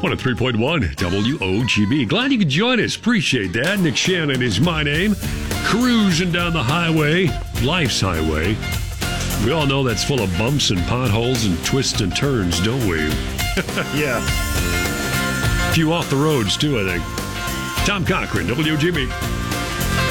103.1 WOGB. Glad you could join us. Appreciate that. Nick Shannon is my name. Cruising down the highway, life's highway. We all know that's full of bumps and potholes and twists and turns, don't we? Yeah. A few off the roads, too, I think. Tom Cochran, WGB.